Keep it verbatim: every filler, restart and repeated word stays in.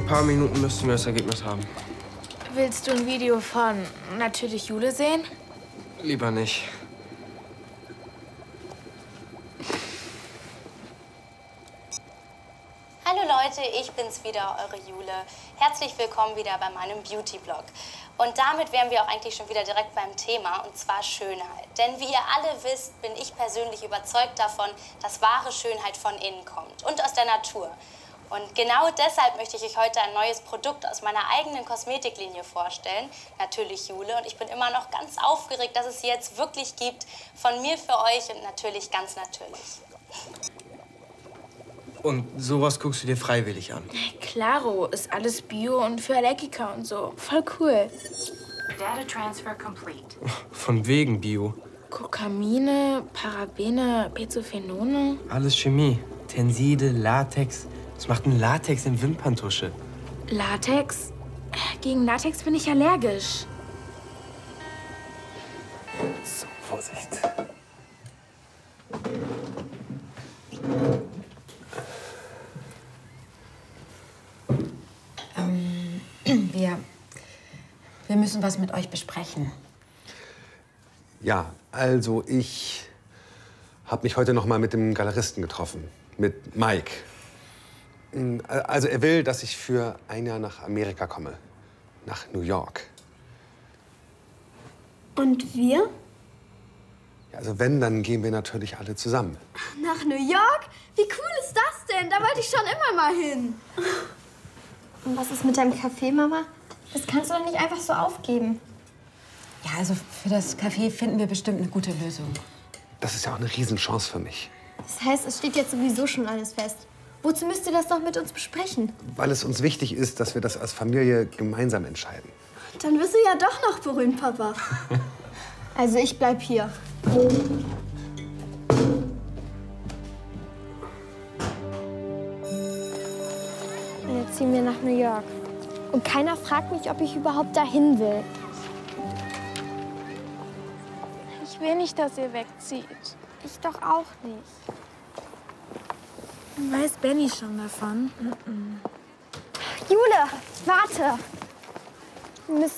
ein paar Minuten müssten wir das Ergebnis haben. Willst du ein Video von Natürlich Jule sehen? Lieber nicht. Hallo Leute, ich bin's wieder, eure Jule. Herzlich willkommen wieder bei meinem Beauty-Blog. Und damit wären wir auch eigentlich schon wieder direkt beim Thema, und zwar Schönheit. Denn wie ihr alle wisst, bin ich persönlich überzeugt davon, dass wahre Schönheit von innen kommt und aus der Natur. Und genau deshalb möchte ich euch heute ein neues Produkt aus meiner eigenen Kosmetiklinie vorstellen, Natürlich Jule. Und ich bin immer noch ganz aufgeregt, dass es sie jetzt wirklich gibt, von mir für euch und natürlich ganz natürlich. Und sowas guckst du dir freiwillig an? Klaro, ist alles Bio und für Allergiker und so. Voll cool. Data transfer complete. Von wegen Bio. Kokamine, Parabene, Benzophenone. Alles Chemie. Tenside, Latex. Was macht ein Latex in Wimperntusche? Latex? Gegen Latex bin ich allergisch. So, Vorsicht. Ähm, wir, wir müssen was mit euch besprechen. Ja, also ich habe mich heute noch mal mit dem Galeristen getroffen, mit Mike. Also er will, dass ich für ein Jahr nach Amerika komme, nach New York. Und wir? Ja, also wenn, dann gehen wir natürlich alle zusammen. Nach New York? Wie cool ist das denn? Da wollte ich schon immer mal hin. Und was ist mit deinem Café, Mama? Das kannst du doch nicht einfach so aufgeben. Ja, also für das Café finden wir bestimmt eine gute Lösung. Das ist ja auch eine Riesenchance für mich. Das heißt, es steht jetzt sowieso schon alles fest. Wozu müsst ihr das noch mit uns besprechen? Weil es uns wichtig ist, dass wir das als Familie gemeinsam entscheiden. Dann wirst du ja doch noch berühmt, Papa. Also ich bleib hier. Und jetzt ziehen wir nach New York. Und keiner fragt mich, ob ich überhaupt dahin will. Ich will nicht, dass ihr wegzieht. Ich doch auch nicht. Weiß Benny schon davon? Jule, warte. Wir müssen